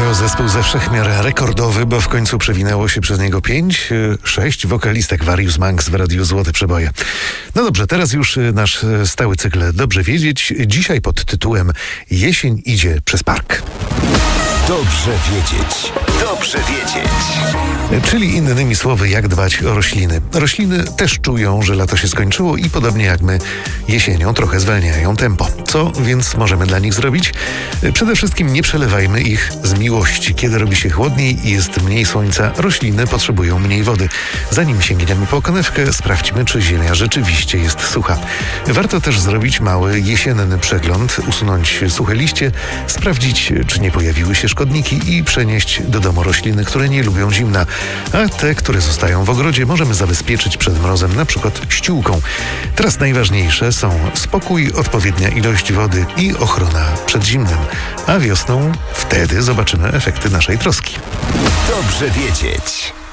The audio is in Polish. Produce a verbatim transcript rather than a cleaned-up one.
To zespół ze wszechmiar rekordowy, bo w końcu przewinęło się przez niego pięć, sześć wokalistek Various Monks w Radiu Złote Przeboje. No dobrze, teraz już nasz stały cykl Dobrze Wiedzieć. Dzisiaj pod tytułem Jesień idzie przez park. Dobrze wiedzieć. Dobrze wiedzieć. Czyli innymi słowy, jak dbać o rośliny. Rośliny też czują, że lato się skończyło i podobnie jak my jesienią trochę zwalniają tempo. Co więc możemy dla nich zrobić? Przede wszystkim nie przelewajmy ich z miłości. Kiedy robi się chłodniej i jest mniej słońca, rośliny potrzebują mniej wody. Zanim sięgniemy po konewkę, sprawdźmy, czy ziemia rzeczywiście jest sucha. Warto też zrobić mały jesienny przegląd, usunąć suche liście, sprawdzić, czy nie pojawiły się szkodniki i przenieść do domu rośliny, które nie lubią zimna, a te, które zostają w ogrodzie, możemy zabezpieczyć przed mrozem, na przykład ściółką. Teraz najważniejsze są spokój, odpowiednia ilość wody i ochrona przed zimnem, a wiosną wtedy zobaczymy efekty naszej troski. Dobrze wiedzieć.